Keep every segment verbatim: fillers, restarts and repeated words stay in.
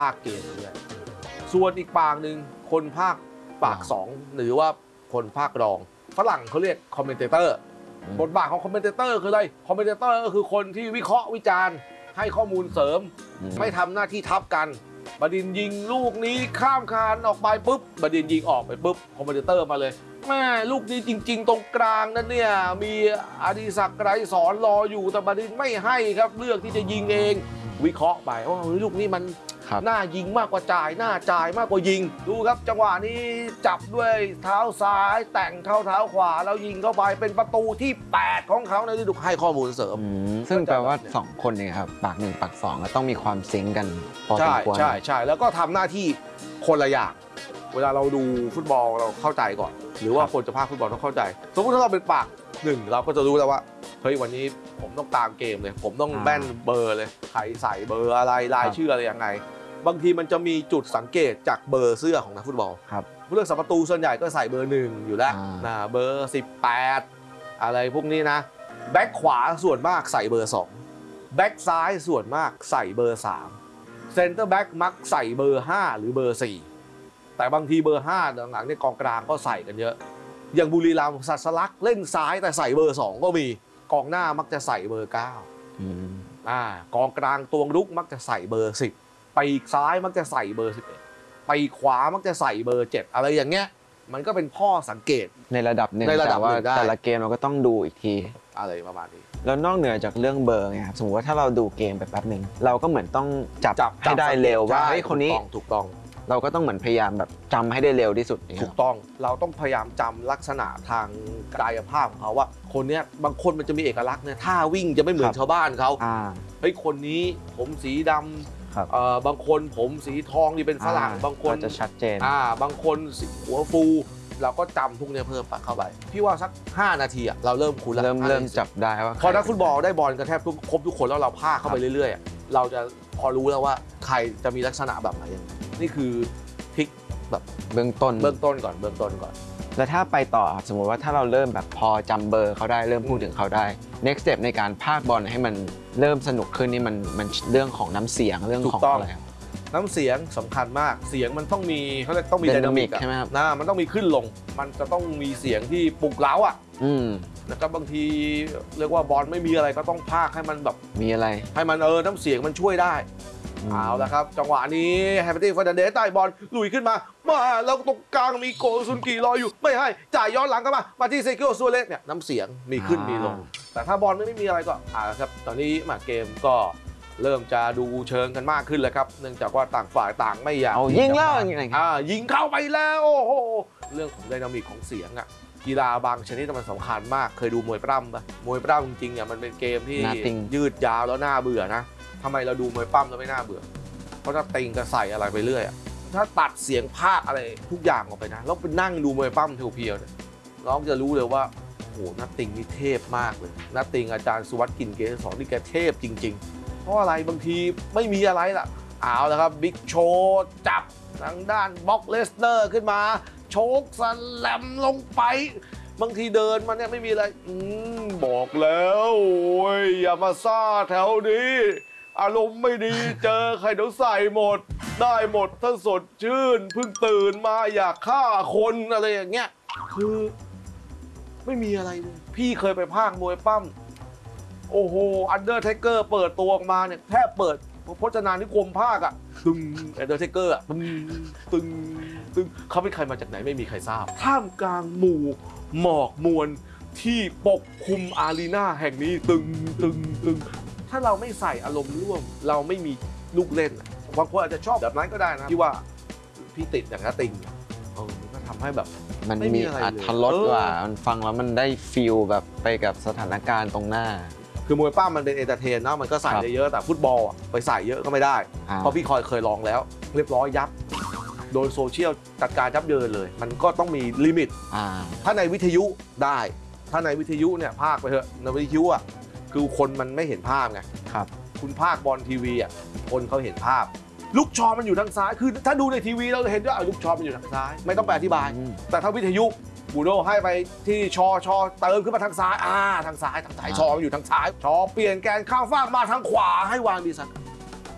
ภาคเกมด้วยส่วนอีกปากหนึ่งคนภาคปากสองหรือว่าคนภาครองฝรั่งเขาเรียกคอมเมนเตอร์บทบาทของคอมเมนเตอร์คืออะไรคอมเมนเตอร์ก็คือคนที่วิเคราะห์วิจารณ์ให้ข้อมูลเสริมไม่ทำหน้าที่ทับกันบดินยิงลูกนี้ข้ามคานออกไปปุ๊บบดินยิงออกไปปุ๊บคอมเมนเตอร์มาเลยแม่ลูกนี้จริงๆตรงกลางนั่นเนี่ยมีอดิศักดิ์ไกรสอนรออยู่แต่บดินไม่ให้ครับเลือกที่จะยิงเองวิเคราะห์ไปว่าลูกนี้มันหน้ายิงมากกว่าจ่ายหน้าจ่ายมากกว่ายิงดูครับจังหวะนี้จับด้วยเท้าซ้ายแต่งเข้าเท้าขวาแล้วยิงเข้าไปเป็นประตูที่แปดของเขาในฤดูกาลให้ข้อมูลเสริมซึ่งแปลว่าสองคนเนี่ยครับปากหนึ่งปากสองต้องมีความซิงกันพอสมควรใช่ใช่ใช่แล้วก็ทำหน้าที่คนละอย่างเวลาเราดูฟุตบอลเราเข้าใจก่อนหรือว่าคนจะพากย์ฟุตบอลต้องเข้าใจสมมติถ้าเราเป็นปากหนึ่งเราก็จะรู้แล้วว่าเฮ้ยวันนี้ผมต้องตามเกมเลยผมต้องแม่นเบอร์เลยใครใส่เบอร์อะไรรายชื่ออะไรยังไงบางทีมันจะมีจุดสังเกตจากเบอร์เสื้อของนักฟุตบอลครับผู้เล่นสัมประตูส่วนใหญ่ก็ใส่เบอร์หนึ่งอยู่แล้วนะเบอร์สิบแปดอะไรพวกนี้นะแบ็คขวาส่วนมากใส่เบอร์สองแบ็คซ้ายส่วนมากใส่เบอร์สามเซนเตอร์แบ็คมักใส่เบอร์ห้าหรือเบอร์สี่แต่บางทีเบอร์ห้าหลังๆในกองกลางก็ใส่กันเยอะอย่างบุรีรัมย์สัสลักเล่นซ้ายแต่ใส่เบอร์สองก็มีกองหน้ามักจะใส่เบอร์เก้าอ่ากองกลางตัวรุกมักจะใส่เบอร์สิบปีกซ้ายมักจะใส่เบอร์สิบเอ็ดปีกขวามักจะใส่เบอร์เจ็ดอะไรอย่างเงี้ยมันก็เป็นข้อสังเกตในระดับหนึ่งแต่ว่าแต่ละเกมเราก็ต้องดูอีกทีอะไรประมาณนี้แล้วนอกเหนือจากเรื่องเบอร์ไงครับสมมติว่าถ้าเราดูเกมไปแป๊บหนึ่งเราก็เหมือนต้องจับให้ได้เร็วว่าเฮ้ยคนนี้ถูกต้องเราก็ต้องเหมือนพยายามแบบจำให้ได้เร็วที่สุดถูกต้องเราต้องพยายามจำลักษณะทางกายภาพของเขาว่าคนเนี้ยบางคนมันจะมีเอกลักษณ์เนี่ยท่าวิ่งจะไม่เหมือนชาวบ้านเขาเฮ้ยคนนี้ผมสีดำบางคนผมสีทองนี่เป็นฝรั่งบางคนจะชัดเจนอ่าบางคนสีหัวฟูเราก็จำพวกนี้เพิ่มเข้าไปพี่ว่าสักห้านาทีอ่ะเราเริ่มคุ้นแล้วเริ่มเริ่มจับได้ว่าพอนักฟุตบอลได้บอลกันแทบทุกครบทุกคนแล้วเราพาเข้าไปเรื่อยๆเราจะพอรู้แล้วว่าใครจะมีลักษณะแบบไหนนี่คือพลิกแบบเบื้องต้นเบื้องต้นก่อนเบื้องต้นก่อนแล้วถ้าไปต่อสมมติว่าถ้าเราเริ่มแบบพอจำเบอร์เขาได้เริ่มพูดถึงเขาได้ next step ในการพากบอลให้มันเริ่มสนุกขึ้นนี่มันมันเรื่องของน้ำเสียงเรื่องของอะไรน้ำเสียงสำคัญมากเสียงมันต้องมีเขาเรียกต้องมีไดนามิกใช่ไหมครับนะมันต้องมีขึ้นลงมันจะต้องมีเสียงที่ปลุกเร้าอ่ะแล้วก็บางทีเรียกว่าบอลไม่มีอะไรก็ต้องพากให้มันแบบมีอะไรให้มันเออน้ำเสียงมันช่วยได้เอาละครับจังหวะนี้แฮมเปอร์ตี้ฟาร์นันเดสได้บอลลุยขึ้นมามาแล้วตรงกลางมีโกซุนกีรออยู่ไม่ให้จ่ายย้อนหลังกันมามาที่เซคิโอซัวเรสเนี่ยน้ำเสียงมีขึ้นมีลงแต่ถ้าบอลไม่มีอะไรก็อ่าครับตอนนี้มาเกมก็เริ่มจะดูเชิงกันมากขึ้นแล้วครับเนื่องจากว่าต่างฝ่ายต่างไม่อยากเอายิงแล้วอย่างไรอ่ายิงเข้าไปแล้วโอ้โหเรื่องของไดนามิกของเสียงอ่ะกีฬาบางชนิดมันสำคัญมากเคยดูมวยปล้ำปะมวยปล้ำจริงๆเนี่ยมันเป็นเกมที่ยืดยาวแล้วน่าเบื่อนะทำไมเราดูมวยปล้ำแล้วไม่น่าเบื่อเพราะถ้าติงก็ใส่อะไรไปเรื่อยถ้าตัดเสียงภาคอะไรทุกอย่างออกไปนะแล้วไปนั่งดูมวยปล้ำเพียวๆเนี่ยน้องจะรู้เลยว่าโอ้โหนัตติงนี่เทพมากเลยนัตติงอาจารย์สุวัสดิ์กลิ่นเกษรนี่แกเทพจริงๆเพราะอะไรบางทีไม่มีอะไรล่ะเอาละครับบิ๊กโชว์จับทางด้านบ็อกเลสเนอร์ขึ้นมาโชกสแลมลงไปบางทีเดินมาเนี่ยไม่มีอะไรอืมบอกแล้วโอ้ยอย่ามาซ่าแถวนี้อารมณ์ไม่ดีเจอใครเดี๋ยวใส่หมดได้หมดถ้าสดชื่นเพิ่งตื่นมาอยากฆ่าคนอะไรอย่างเงี้ยคือไม่มีอะไรเลยพี่เคยไปพากย์มวยปั้มโอ้โหอันเดอร์เทเกอร์เปิดตัวออกมาเนี่ยแทบเปิดพจนานุกรมภาคอะตึงอันเดอร์เทเกอร์อะตึงตึงตึงเขาเป็นใครมาจากไหนไม่มีใครทราบท่ามกลางหมู่หมอกมวลที่ปกคลุมอารีนาแห่งนี้ตึงตึงตึงถ้าเราไม่ใส่อารมณ์ร่วมเราไม่มีลูกเล่นบางคนอาจจะชอบแบบนั้นก็ได้นะที่ว่าพี่ติดอย่างนั้นติงเออมันก็ทำให้แบบมันมีอรรถรสกว่ามันฟังแล้วมันได้ฟีลแบบไปกับสถานการณ์ตรงหน้าคือมวยป้ามันเป็นเอนเตอร์เทนนะมันก็ใส่ได้เยอะแต่ฟุตบอลไปใส่เยอะก็ไม่ได้เพราะพี่คอยเคยลองแล้วเรียบร้อยยับโดยโซเชียลจัดการยับเยินเลยมันก็ต้องมีลิมิตถ้าในวิทยุได้ถ้าในวิทยุเนี่ยภาคไปเถอะในวิทยุอ่ะคือคนมันไม่เห็นภาพไงครับคุณภาคบอลทีวีอ่ะคนเขาเห็นภาพลูกชอมันอยู่ทางซ้ายคือถ้าดูในทีวีเราเห็นว่าลูกชอมันอยู่ทางซ้ายไม่ต้องไปอธิบายแต่ถ้าวิทยุบูโดให้ไปที่ชอชอเติมขึ้นมาทางซ้ายอ่าทางซ้ายทางซ้ายชอมันอยู่ทางซ้ายชอเปลี่ยนแกนข้างฟากมาทางขวาให้วางดีสัก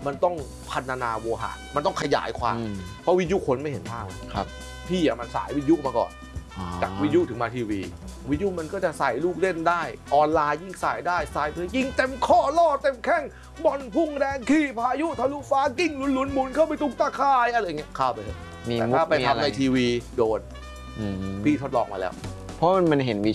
มันต้องพันนาโวหารมันต้องขยายความอืมเพราะวิทยุคนไม่เห็นภาพครับพี่อะมันสายวิทยุมาก่อนอ๋อจากวิทยุถึงมาทีวี วิทยุมันก็จะใส่ลูกเล่นได้ ออนไลน์ยิ่งใส่ได้ใส่เพื่อยิงเต็มข้อล่อเต็มแข้งบอลพุ่งแรงขี้พายุทะลุฟ้ากิ้งหลุนๆหมุนเข้าไปตุกตาข่ายอะไรอย่างเงี้ยเข้าไปเถอะมีแต่มุกถ้าไปมีอะไรทำในทีวีโดนอืมพี่ทดลองมาแล้วเพราะมันเห็นวิ